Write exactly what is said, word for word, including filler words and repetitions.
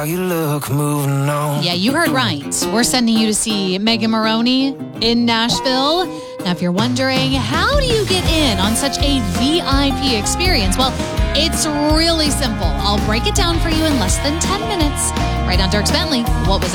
You look, moving on. Yeah, you heard right. We're sending you to see Megan Maroney in Nashville. Now, if you're wondering, how do you get in on such a V I P experience? Well, it's really simple. I'll break it down for you in less than ten minutes. Right on Dirks Bentley. What was